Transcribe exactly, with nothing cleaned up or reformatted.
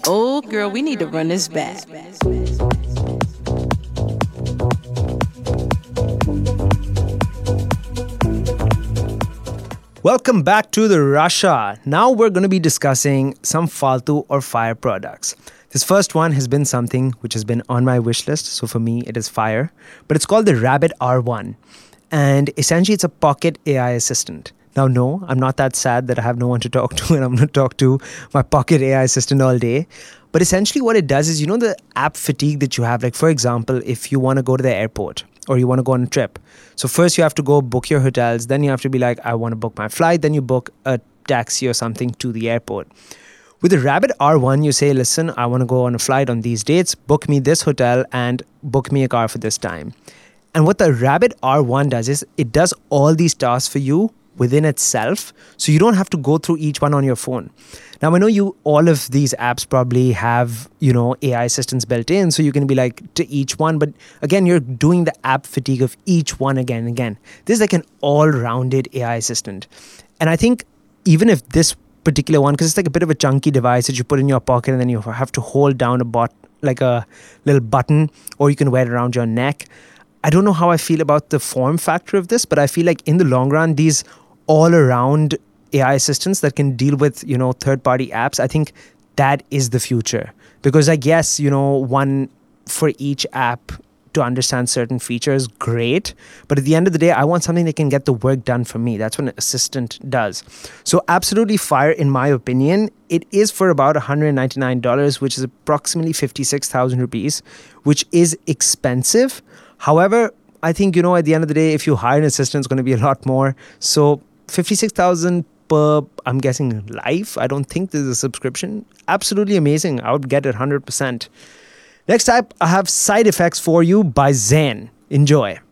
Oh, girl, we need to run this back. Welcome back to the Russia. Now we're going to be discussing some Faltu or Fire products. This first one has been something which has been on my wish list. So for me, it is Fire. But it's called the Rabbit R one. And essentially, it's a pocket A I assistant. Now, no, I'm not that sad that I have no one to talk to and I'm going to talk to my pocket A I assistant all day. But essentially what it does is, you know, the app fatigue that you have. Like, for example, if you want to go to the airport or you want to go on a trip. So first you have to go book your hotels. Then you have to be like, I want to book my flight. Then you book a taxi or something to the airport. With the Rabbit R one, you say, listen, I want to go on a flight on these dates. Book me this hotel and book me a car for this time. And what the Rabbit R one does is it does all these tasks for you within itself. So you don't have to go through each one on your phone. Now, I know you, all of these apps probably have, you know, A I assistants built in. So you can be like to each one. But again, you're doing the app fatigue of each one again and again. This is like an all-rounded A I assistant. And I think even if this particular one, because it's like a bit of a chunky device that you put in your pocket and then you have to hold down a bot, like a little button, or you can wear it around your neck. I don't know how I feel about the form factor of this, but I feel like in the long run, these all-around A I assistants that can deal with, you know, third-party apps, I think that is the future. Because I guess, you know, one for each app to understand certain features, great. But at the end of the day, I want something that can get the work done for me. That's what an assistant does. So absolutely Fire, in my opinion. It is for about one hundred ninety-nine dollars, which is approximately fifty-six thousand rupees, which is expensive. However, I think, you know, at the end of the day, if you hire an assistant, it's going to be a lot more. So fifty-six thousand per, I'm guessing, life. I don't think there's a subscription. Absolutely amazing. I would get it one hundred percent. Next up, I have Side Effects for you by Zen. Enjoy.